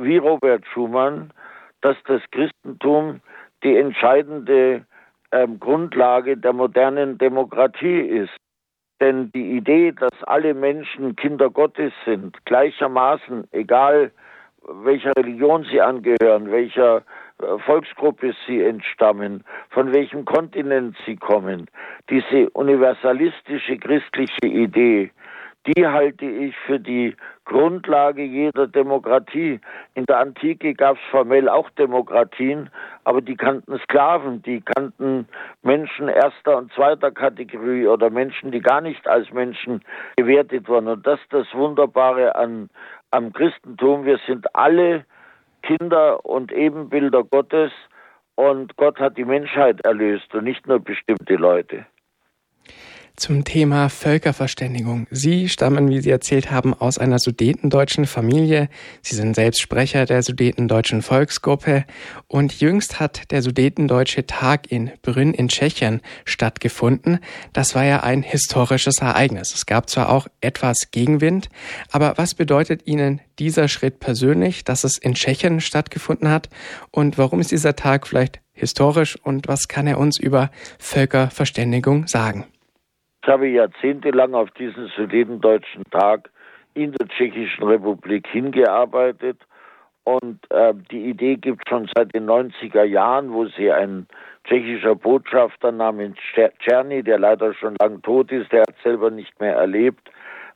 wie Robert Schuman, dass das Christentum die entscheidende Grundlage der modernen Demokratie ist. Denn die Idee, dass alle Menschen Kinder Gottes sind, gleichermaßen, egal welcher Religion sie angehören, welcher Volksgruppe sie entstammen, von welchem Kontinent sie kommen, diese universalistische christliche Idee, die halte ich für die Grundlage jeder Demokratie. In der Antike gab es formell auch Demokratien, aber die kannten Sklaven, die kannten Menschen erster und zweiter Kategorie oder Menschen, die gar nicht als Menschen gewertet wurden. Und das ist das Wunderbare am Christentum. Wir sind alle Kinder und Ebenbilder Gottes und Gott hat die Menschheit erlöst und nicht nur bestimmte Leute. Zum Thema Völkerverständigung. Sie stammen, wie Sie erzählt haben, aus einer sudetendeutschen Familie. Sie sind selbst Sprecher der sudetendeutschen Volksgruppe. Und jüngst hat der Sudetendeutsche Tag in Brünn in Tschechien stattgefunden. Das war ja ein historisches Ereignis. Es gab zwar auch etwas Gegenwind, aber was bedeutet Ihnen dieser Schritt persönlich, dass es in Tschechien stattgefunden hat? Und warum ist dieser Tag vielleicht historisch? Und was kann er uns über Völkerverständigung sagen? Ich habe jahrzehntelang auf diesen Sudetendeutschen Tag in der Tschechischen Republik hingearbeitet und die Idee gibt schon seit den 90er Jahren, wo sie ein tschechischer Botschafter namens Czerny, der leider schon lang tot ist, der hat selber nicht mehr erlebt,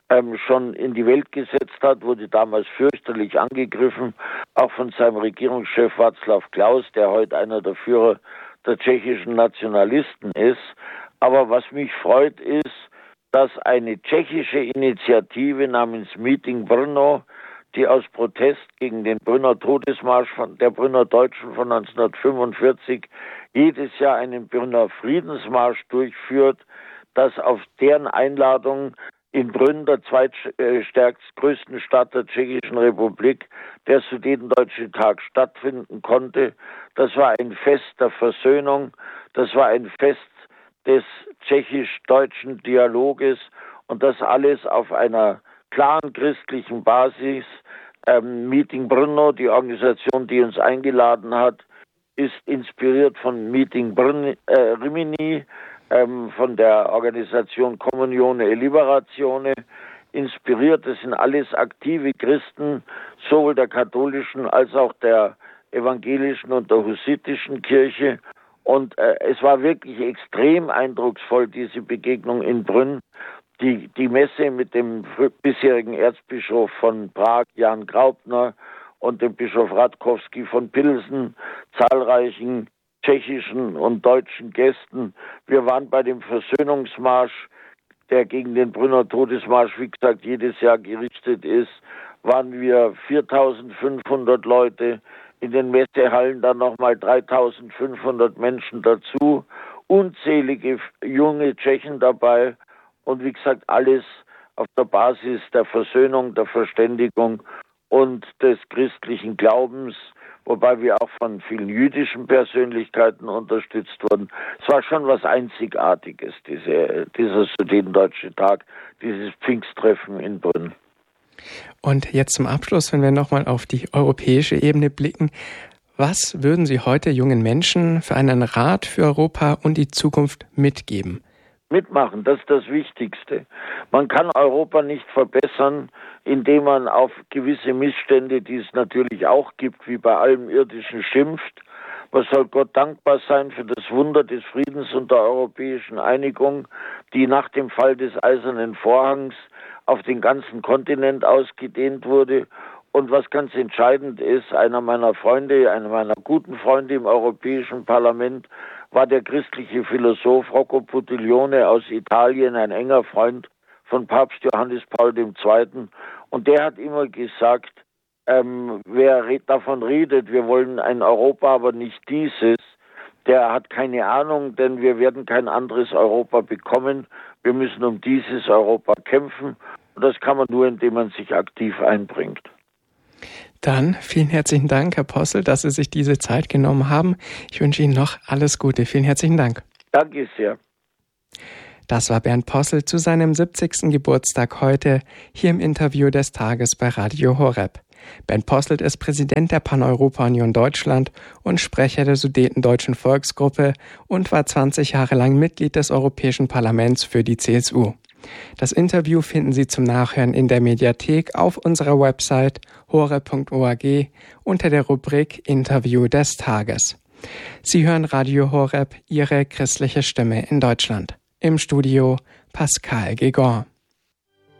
schon in die Welt gesetzt hat, wurde damals fürchterlich angegriffen, auch von seinem Regierungschef Václav Klaus, der heute einer der Führer der tschechischen Nationalisten ist. Aber was mich freut, ist, dass eine tschechische Initiative namens Meeting Brno, die aus Protest gegen den Brünner Todesmarsch der Brünner Deutschen von 1945 jedes Jahr einen Brünner Friedensmarsch durchführt, dass auf deren Einladung in Brünn, der zweitstärkstgrößten Stadt der Tschechischen Republik, der Sudetendeutsche Tag stattfinden konnte. Das war ein Fest der Versöhnung, das war ein Fest des tschechisch-deutschen Dialoges und das alles auf einer klaren christlichen Basis. Meeting Brno, die Organisation, die uns eingeladen hat, ist inspiriert von Meeting Rimini, von der Organisation Comunione e Liberazione, inspiriert. Das sind alles aktive Christen, sowohl der katholischen als auch der evangelischen und der hussitischen Kirche. Und es war wirklich extrem eindrucksvoll, diese Begegnung in Brünn. Die Messe mit dem bisherigen Erzbischof von Prag, Jan Graupner, und dem Bischof Radkowski von Pilsen, zahlreichen tschechischen und deutschen Gästen. Wir waren bei dem Versöhnungsmarsch, der gegen den Brünner Todesmarsch, wie gesagt, jedes Jahr gerichtet ist, waren wir 4.500 Leute. In den Messehallen dann nochmal 3.500 Menschen dazu, unzählige junge Tschechen dabei und wie gesagt alles auf der Basis der Versöhnung, der Verständigung und des christlichen Glaubens, wobei wir auch von vielen jüdischen Persönlichkeiten unterstützt wurden. Es war schon was Einzigartiges, dieser Sudetendeutsche Tag, dieses Pfingsttreffen in Brünn. Und jetzt zum Abschluss, wenn wir nochmal auf die europäische Ebene blicken, was würden Sie heute jungen Menschen für einen Rat für Europa und die Zukunft mitgeben? Mitmachen, das ist das Wichtigste. Man kann Europa nicht verbessern, indem man auf gewisse Missstände, die es natürlich auch gibt, wie bei allem Irdischen schimpft. Man soll Gott dankbar sein für das Wunder des Friedens und der europäischen Einigung, die nach dem Fall des Eisernen Vorhangs auf den ganzen Kontinent ausgedehnt wurde. Und was ganz entscheidend ist, einer meiner guten Freunde im Europäischen Parlament war der christliche Philosoph Rocco Buttiglione aus Italien, ein enger Freund von Papst Johannes Paul II. Und der hat immer gesagt, wer davon redet, wir wollen ein Europa, aber nicht dieses, der hat keine Ahnung, denn wir werden kein anderes Europa bekommen. Wir müssen um dieses Europa kämpfen. Und das kann man nur, indem man sich aktiv einbringt. Dann vielen herzlichen Dank, Herr Possel, dass Sie sich diese Zeit genommen haben. Ich wünsche Ihnen noch alles Gute. Vielen herzlichen Dank. Danke sehr. Das war Bernd Possel zu seinem 70. Geburtstag heute hier im Interview des Tages bei Radio Horeb. Bernd Posselt ist Präsident der Paneuropa-Union Deutschland und Sprecher der Sudetendeutschen Volksgruppe und war 20 Jahre lang Mitglied des Europäischen Parlaments für die CSU. Das Interview finden Sie zum Nachhören in der Mediathek auf unserer Website horeb.org unter der Rubrik Interview des Tages. Sie hören Radio Horeb, Ihre christliche Stimme in Deutschland. Im Studio Pascal Gegon.